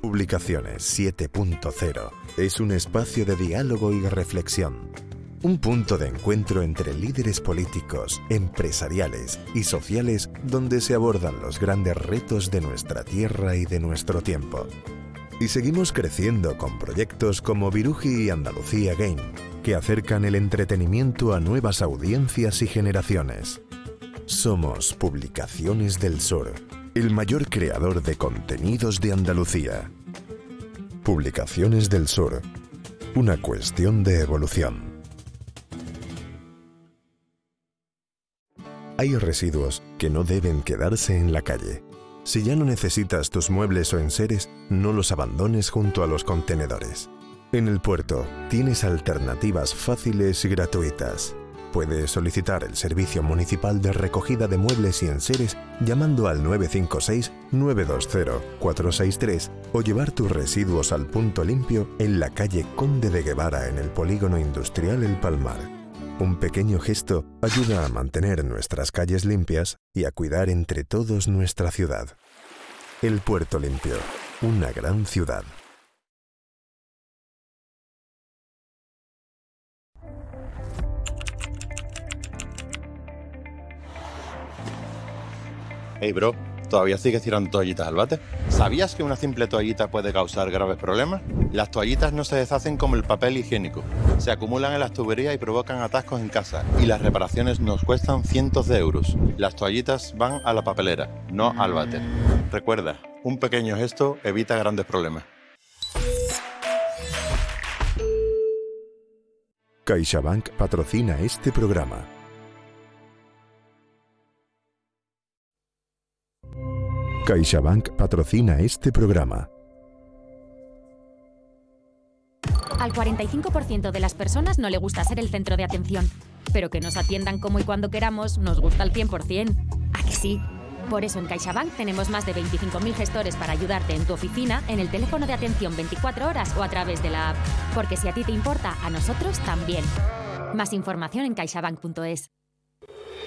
Publicaciones 7.0 es un espacio de diálogo y reflexión. Un punto de encuentro entre líderes políticos, empresariales y sociales donde se abordan los grandes retos de nuestra tierra y de nuestro tiempo. Y seguimos creciendo con proyectos como Viruji y Andalucía Game, que acercan el entretenimiento a nuevas audiencias y generaciones. Somos Publicaciones del Sur, el mayor creador de contenidos de Andalucía. Publicaciones del Sur, una cuestión de evolución. Hay residuos que no deben quedarse en la calle. Si ya no necesitas tus muebles o enseres, no los abandones junto a los contenedores. En el puerto tienes alternativas fáciles y gratuitas. Puedes solicitar el servicio municipal de recogida de muebles y enseres llamando al 956-920-463 o llevar tus residuos al punto limpio en la calle Conde de Guevara en el polígono industrial El Palmar. Un pequeño gesto ayuda a mantener nuestras calles limpias y a cuidar entre todos nuestra ciudad. El Puerto Limpio, una gran ciudad. Hey bro, ¿todavía sigues tirando toallitas al váter? ¿Sabías que una simple toallita puede causar graves problemas? Las toallitas no se deshacen como el papel higiénico. Se acumulan en las tuberías y provocan atascos en casa. Y las reparaciones nos cuestan cientos de euros. Las toallitas van a la papelera, no al váter. Recuerda, un pequeño gesto evita grandes problemas. CaixaBank patrocina este programa. CaixaBank patrocina este programa. Al 45% de las personas no le gusta ser el centro de atención, pero que nos atiendan como y cuando queramos nos gusta al 100%. ¿A que sí? Por eso en CaixaBank tenemos más de 25.000 gestores para ayudarte en tu oficina, en el teléfono de atención 24 horas o a través de la app. Porque si a ti te importa, a nosotros también. Más información en caixabank.es.